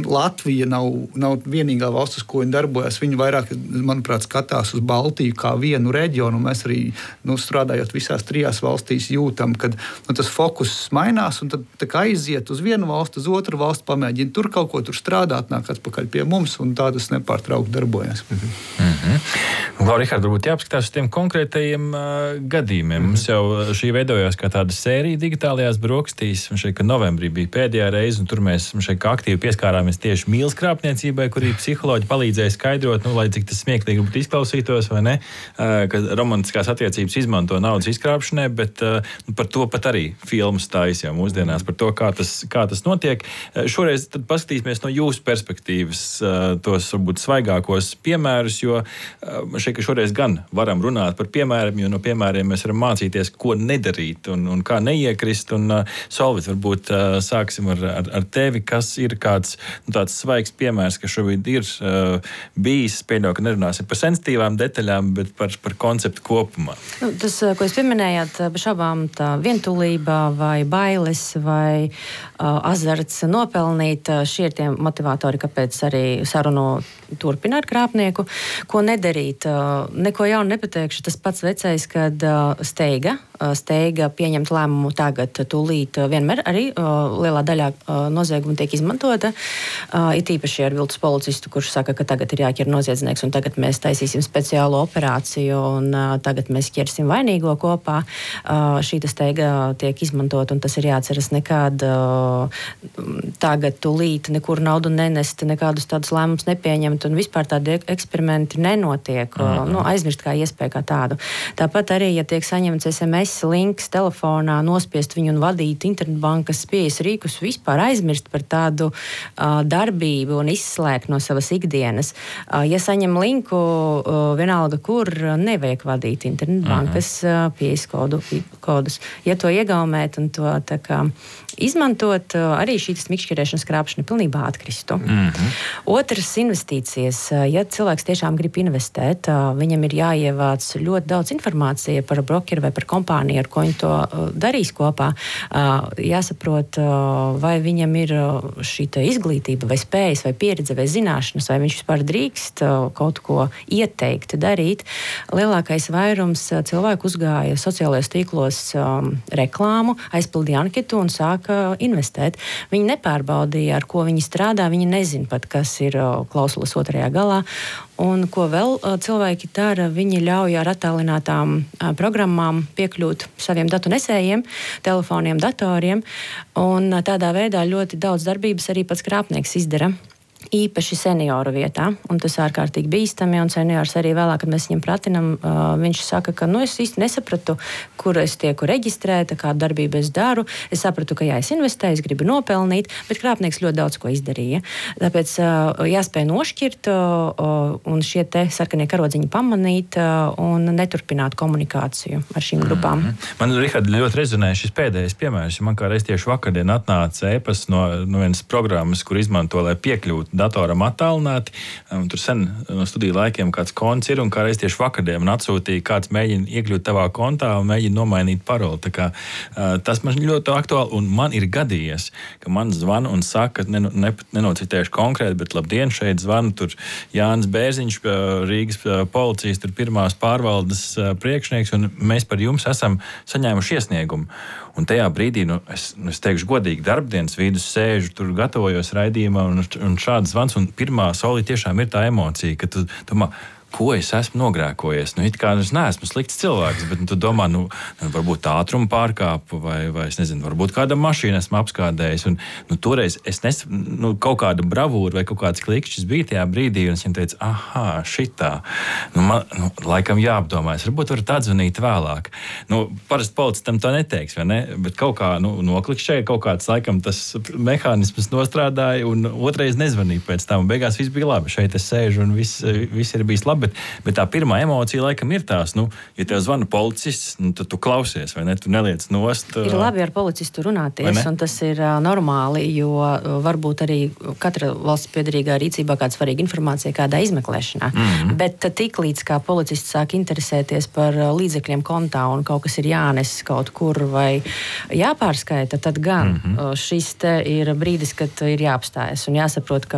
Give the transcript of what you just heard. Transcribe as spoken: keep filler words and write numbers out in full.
Latvija nav, nav vienīgā valsts, uz ko viņi darbojas. Viņi vairāk, manuprāt, skatās uz Baltiju kā vienu reģionu. Mēs arī nu, strādājot visās trijās valstīs jūtam, ka nu, tas fokus mainās un tad tā kā aiziet uz vienu valstu, uz otru valstu, pamēģina tur kaut ko tur strādāt, nāk atpakaļ pie mums un tā tas nepārtraukti darbojas. Mm-hmm. Vēl, Rihard, varbūt jāapskatās uz tiem konkrētajiem uh, gadījumiem. Mm-hmm. Mums jau šī veidojās kā tāda sērija digitālajās brokastīs. Šeit, ka novembrī bija pēdējā reize, un tur mēs šeit kā aktīvi pieskārāmies tieši mīlas krāpniecībai, kur psiholoģi palīdzēja skaidrot, nu, lai cik tas smieklīgi būtu izklausītos, vai ne, uh, ka romantiskās attiecības izmanto naudas izkrāpšanai, bet uh, nu, par to pat arī filmas stājas jau mūsdienās, par to, kā tas, kā tas notiek. Uh, šoreiz tad paskatīsimies no jūsu perspektīvas uh, tos, varbūt, svaigākos piemērus, jo uh, šeit, ka šoreiz gan varam runāt par piemēriem, jo no piemēriem mēs varam mācīties, ko nedarīt un, un kā neiekrist. Un, uh, Solvit, varbūt uh, sāksim ar, ar, ar tevi, kas ir kāds nu, tāds svaigs piemērs, kas šobrīd ir uh, bijis. Pieļauju, ka nerunāsim par sensitīvām detaļām, bet par, par konceptu kopumā. Nu, tas, ko jūs pieminējāt, bez šaubām tā vientulība vai bailes vai uh, azarts nopelnīt, šie ir tie motivatori, kāpēc arī sarunu turpina ar krāpnieku. Ko nedarīt? Uh, neko jaunu nepateikšu. Tas pats vecais, kad uh, steiga, uh, steiga pieņemt lēmumu tagad, tūlīt, uh, vienmēr arī uh, lielā daļā uh, noziegumu tiek izmantota. Uh, it īpaši ar viltus policistu, kurš saka, ka tagad ir jāķer noziedznieks un tagad mēs taisīsim speciālu operāciju un uh, tagad mēs ķersim vainīgo kopā. Uh, šī steiga tiek izmantot un tas ir jāatceras nekad uh, tagad tūlīt nekur naudu nenest, nekādus tādus lēmumus nepieņemt un vispār tādi eksperimenti nenotiek. Mm-hmm. Nu, aizmirst kā iespēju kā tādu. Tāpat arī, ja tiek saņemts es em es links telefonā, nospiest viņu un vadīt internetbankas pieejas rīkus, vispār aizmirst par tādu uh, darbību un izslēgt no savas ikdienas. Uh, ja saņem linku, uh, vienalga, kur nevajag vadīt internetbankas uh, pieejas kodu, kodus. Ja to iegaumēt un to tā kā izmantot, uh, arī šī smikšķerēšanas krāpšana pilnībā atkristu. Mm-hmm. Otrs investīcijas. Ja cilvēks tiešām grib investēt, viņam ir jāievāc ļoti daudz informācija par brokeru vai par kompāniju, ar ko viņi to darīs kopā. Jāsaprot, vai viņam ir šī izglītība vai spējas vai pieredze vai zināšanas, vai viņš vispār drīkst kaut ko ieteikt darīt. Lielākais vairums cilvēku uzgāja sociālajos tīklos reklāmu, aizpildīja anketu un sāka investēt. Viņi nepārbaudīja, ar ko viņi strādā, viņi nezin pat, kas ir klausulas otrajā galā. Un ko vēl cilvēki dara, viņi ļauj ar attālinātām programmām piekļūt saviem datu nesējiem, telefoniem, datoriem. Un tādā veidā ļoti daudz darbības arī pats krāpnieks izdara. Īpaši senioru vietā, un tas ārkārtīgi bīstami, un seniors arī vēlāk, kad mēs viņam pratinam, uh, viņš saka, ka, nu, es īsti nesapratu, kur es tieku reģistrēta, kādu darbību es daru, es sapratu, ka jā, es investēju, es gribu nopelnīt, bet krāpnieks ļoti daudz ko izdarīja. Tāpēc uh, jāspēj nošķirt uh, un šie te sarkanie karodziņi pamanīt uh, un neturpināt komunikāciju ar šīm grupām. Mm-hmm. Man, Rihard, ļoti rezonē šis pēdējais piemērs, man kā reiz tieši vakardien atnāca e-pasts no, no vienas programmas, kur izmanto, lai piekļūtu datoram attālināti. Um, tur sen no studiju laikiem kāds konts ir, un kā reiz tieši vakardien man atsūtīja, kāds mēģina iekļūt tavā kontā un mēģina nomainīt paroli. Tā kā, uh, tas man ļoti aktuāli, un man ir gadījies, ka man zvana un saka, ne, ne, nenocitējuši konkrēti, bet labdien, šeit zvana tur Jānis Bērziņš, Rīgas policijas tur pirmās pārvaldes priekšnieks, un mēs par jums esam saņēmuši iesniegumu. Un tajā brīdī, nu, es, es teikšu godīgi, darbdienas vidus sēžu, tur gatavojos raidījumā un, un šāds zvans, un pirmā solī tiešām ir tā emocija, ka tu domā, ko es esmu nogrēkojies. Nu, it kā es neesmu slikts cilvēks, bet nu, tu domā, nu, varbūt ātrumu pārkāpu vai, vai es nezinu, varbūt kāda mašīna esmu apskādējis. Un, nu, toreiz es nes, nu, kaut kāda bravūra vai kaut kāds klikšķis bija tajā brīdī, un es viņam teicu, aha, šitā. Nu, man, nu, laikam jāapdomājas. Varbūt varat atzvanīt vēlāk. Nu, parasti policistam to neteiks, vai ne? Bet kaut kā, nu, noklikšķēja, kaut kāds, laikam, tas mehānisms nostrādāja, un otrais nezvanīja pēc tam. Beigās viss bija labi. Šeit es sēžu, un viss, viss ir bijis labi. Bet, bet tā pirmā emocija laikam ir tās, nu, ja tev zvana policists, nu, tad tu klausies, vai ne? Tu neliec nost. Ir labi ar policistu runāties, un tas ir uh, normāli, jo uh, varbūt arī katra valsts piederīgā rīcībā kāda svarīga informācija kādā izmeklēšanā. Mm-hmm. Bet tik līdz kā policists sāk interesēties par uh, līdzekļiem kontā un kaut kas ir jānes kaut kur vai jāpārskaita, tad gan mm-hmm. uh, šis te ir brīdis, kad ir jāapstājas un jāsaprot, ka